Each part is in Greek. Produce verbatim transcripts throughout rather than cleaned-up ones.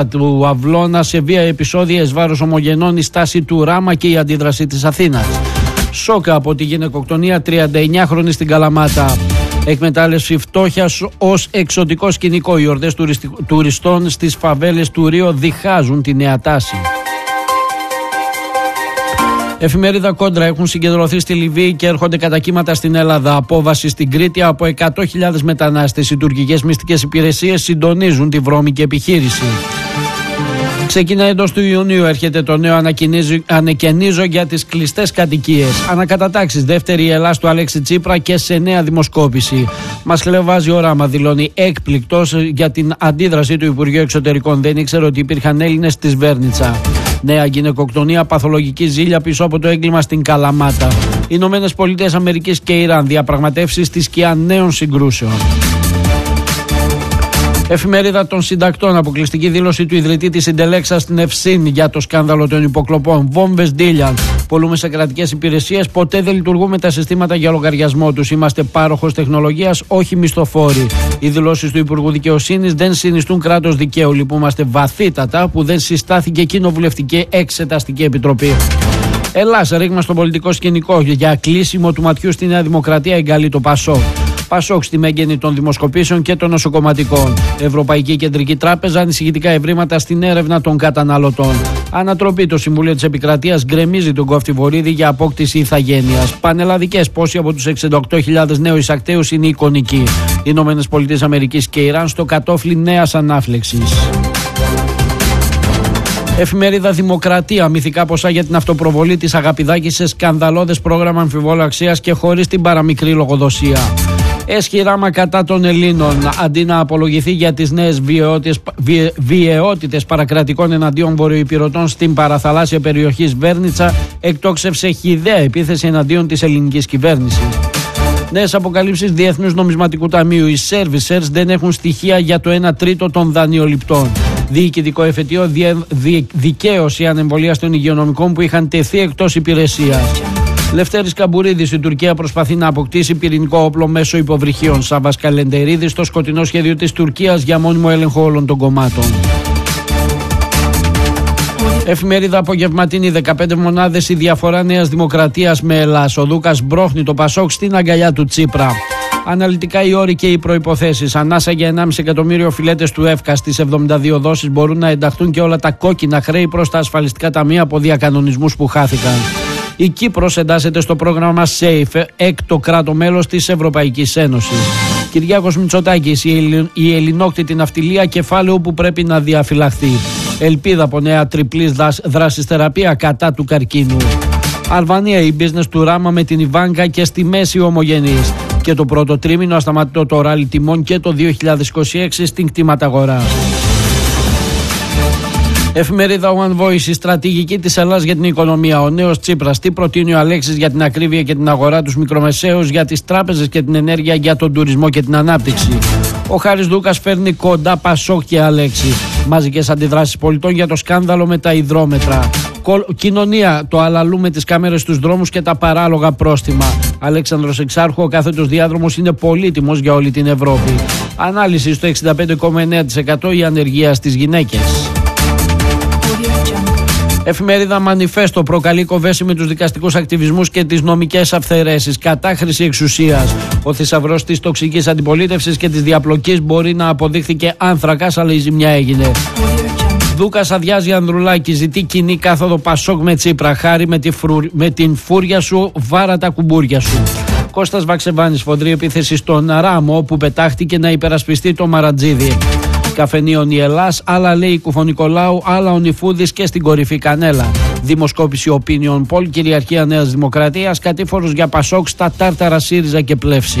του Αυλώνα σε βία επεισόδια εις βάρος ομογενών, η στάση του Ράμα και η αντίδραση της Αθήνας. Σόκα από τη γυναικοκτονία τριανταεννιάχρονη στην Καλαμάτα. Εκμετάλλευση φτώχειας ως εξωτικό σκηνικό. Οι ορδές τουριστών στις φαβέλες του Ρίο διχάζουν τη νέα τάση. Εφημερίδα Κόντρα. Έχουν συγκεντρωθεί στη Λιβύη και έρχονται κατά κύματα στην Ελλάδα. Απόβαση στην Κρήτη από εκατό χιλιάδες μετανάστες. Οι τουρκικές μυστικές υπηρεσίες συντονίζουν τη βρώμικη επιχείρηση. Ξεκινά εντός του Ιουνίου. Έρχεται το νέο ανεκαινίζω για τις κλειστές κατοικίες. Ανακατατάξεις. Δεύτερη η Ελλάς του Αλέξη Τσίπρα και σε νέα δημοσκόπηση. Μας χλεβάζει ο Ράμα, δηλώνει έκπληκτος για την αντίδραση του Υπουργείου Εξωτερικών. Δεν ήξερε ότι υπήρχαν Έλληνες στη Σβέρνιτσα. Νέα γυναικοκτονία, παθολογική ζήλια πίσω από το έγκλημα στην Καλαμάτα. Ηνωμένες Πολιτείες Αμερικής και Ιράν. Διαπραγματεύσεις στη σκιά νέων συγκρούσεων. Εφημερίδα των Συντακτών. Αποκλειστική δήλωση του ιδρυτή της Συντελέξα στην Ευσύνη για το σκάνδαλο των υποκλοπών. Βόμβες Ντίλιαν. Πολλούμε σε κρατικές υπηρεσίες. Ποτέ δεν λειτουργούμε τα συστήματα για λογαριασμό τους. Είμαστε πάροχος τεχνολογίας, όχι μισθοφόροι. Οι δηλώσεις του Υπουργού Δικαιοσύνης δεν συνιστούν κράτος δικαίου. Λυπούμαστε βαθύτατα που δεν συστάθηκε κοινοβουλευτική εξεταστική επιτροπή. Ελλάς, ρήγμα στο πολιτικό σκηνικό. Για κλείσιμο του ματιού στη Νέα Δημοκρατία εγκαλεί το Πασόκ. Πασόκ στη μέγενη των δημοσκοπήσεων και των νοσοκομματικών. Ευρωπαϊκή Κεντρική Τράπεζα, ανησυχητικά ευρήματα στην έρευνα των καταναλωτών. Ανατροπή. Το Συμβούλιο της Επικρατείας γκρεμίζει τον Κόφτη Βορίδη για απόκτηση ηθαγένειας. Πανελλαδικές. Πόσοι από τους εξήντα οκτώ χιλιάδες νέους εισακτέους είναι εικονικοί. Ηνωμένες Πολιτείες Αμερικής και Ιράν στο κατόφλι νέας ανάφλεξης. Εφημερίδα Δημοκρατία. Μυθικά ποσά για την αυτοπροβολή της Αγαπηδάκη σε σκανδαλώδες πρόγραμμα αμφιβόλου αξίας και χωρίς την παραμικρή λογοδοσία. Έσχη Ράμα κατά των Ελλήνων. Αντί να απολογηθεί για τις νέες βιαιότητες παρακρατικών εναντίον βορειοϊπειρωτών στην παραθαλάσσια περιοχή Σβέρνιτσα, εκτόξευσε χυδαία επίθεση εναντίον της ελληνικής κυβέρνησης. Νέες αποκαλύψεις Διεθνούς Νομισματικού Ταμείου. Οι servicers δεν έχουν στοιχεία για το ένα τρίτο των δανειοληπτών. Διοικητικό εφετείο, διε, δι, δικαίωση ανεμβολίας των υγειονομικών που είχαν τεθεί εκτός υπηρεσίας. Λευτέρης Καμπουρίδης. Η Τουρκία προσπαθεί να αποκτήσει πυρηνικό όπλο μέσω υποβρυχίων. Σάββας Καλεντερίδης. Στο σκοτεινό σχέδιο της Τουρκίας για μόνιμο έλεγχο όλων των κομμάτων. Εφημερίδα Απογευματινή. δεκαπέντε μονάδες η διαφορά Νέας Δημοκρατίας με Ελλάς. Ο Δούκας μπρόχνει το Πασόκ στην αγκαλιά του Τσίπρα. Αναλυτικά οι όροι και οι προϋποθέσεις. Ανάσα για ενάμιση εκατομμύριο φιλέτες του ΕΦΚΑ. Στις εβδομήντα δύο δόσεις μπορούν να ενταχθούν και όλα τα κόκκινα χρέη προς τα ασφαλιστικά ταμεία από διακανονισμούς που χάθηκαν. Η Κύπρος εντάσσεται στο πρόγραμμα SAFE, έκτο κράτο μέλος της Ευρωπαϊκής Ένωσης. Κυριάκος Μητσοτάκης. Η ελληνόκτητη ναυτιλία, κεφάλαιο που πρέπει να διαφυλαχθεί. Ελπίδα από νέα τριπλής δράσης θεραπεία κατά του καρκίνου. Αλβανία. Η business του Ράμα με την Ιβάνκα και στη μέση ομογενής. Και το πρώτο τρίμηνο ασταματητό το ράλι τιμών και το δύο χιλιάδες είκοσι έξι στην κτηματαγορά. Εφημερίδα One Voice. Η στρατηγική της Ελλάς για την οικονομία. Ο νέος Τσίπρας. Τι προτείνει ο Αλέξης για την ακρίβεια και την αγορά, τους μικρομεσαίους, για τις τράπεζες και την ενέργεια, για τον τουρισμό και την ανάπτυξη. Ο Χάρης Δούκας φέρνει κοντά Πασόκ και Αλέξη. Μαζικές αντιδράσεις πολιτών για το σκάνδαλο με τα υδρόμετρα. Κοινωνία. Το αλαλού με τις κάμερες στους δρόμους και τα παράλογα πρόστιμα. Αλέξανδρος Εξάρχου. Ο κάθετος διάδρομος είναι πολύτιμος για όλη την Ευρώπη. Ανάλυση στο εξήντα πέντε κόμμα εννέα τοις εκατό η ανεργία στις γυναίκες. Εφημερίδα Μανιφέστο. Προκαλεί κοβέση με τους δικαστικούς ακτιβισμούς και τις νομικές αυθαιρέσεις. Κατάχρηση εξουσίας. Ο θησαυρός της τοξικής αντιπολίτευσης και της διαπλοκής μπορεί να αποδείχθηκε άνθρακας, αλλά η ζημιά έγινε. Δούκας αδειάζει Ανδρουλάκη. Ζητεί κοινή κάθοδο Πασόκ με Τσίπρα. Χάρη με, τη φρου... με την φούρια σου, βάρα τα κουμπούρια σου. Κώστας Βαξεβάνης. Φοντρή επίθεση στον Ράμο που πετάχτηκε να υπερασπιστεί το Μαρατζίδι. Καφενείων η Ελλάς, άλλα λέει Κουφονικολάου, άλλα ο Νιφούδης και στην κορυφή Κανέλα. Δημοσκόπηση Opinion Poll, κυριαρχία Νέας Δημοκρατίας, κατήφορος για Πασόκ στα τάρταρα ΣΥΡΙΖΑ και Πλεύση.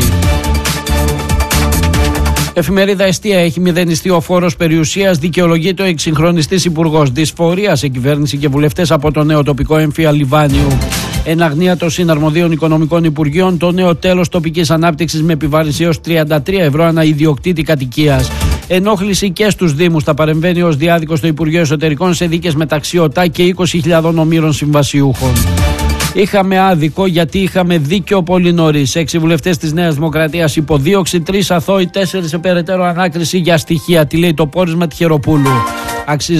Εφημερίδα Εστία. Έχει μηδενιστεί ο φόρος περιουσίας, δικαιολογείται ο εξυγχρονιστής υπουργός. Δυσφορία σε κυβέρνηση και βουλευτές από το νέο τοπικό έμφυα Λιβάνιου. Εν αγνία των συναρμοδίων οικονομικών υπουργείων, το νέο τέλος τοπικής ανάπτυξης με επιβάρυνση έως τριάντα τρία ευρώ ανά ιδιοκτήτη κατοικίας. Ενόχληση και στους Δήμους. Θα παρεμβαίνει ως διάδικος στο Υπουργείο Εσωτερικών σε δίκες μεταξύ ΟΤΑ και είκοσι χιλιάδων ομήρων συμβασιούχων. Είχαμε άδικο γιατί είχαμε δίκαιο πολύ νωρίς. Έξι βουλευτές της Νέας Δημοκρατίας υποδίωξη, τρεις αθώοι, τέσσερις σε περαιτέρω ανάκριση για στοιχεία. Τι λέει το πόρισμα Τυχεροπούλου. Αξίζει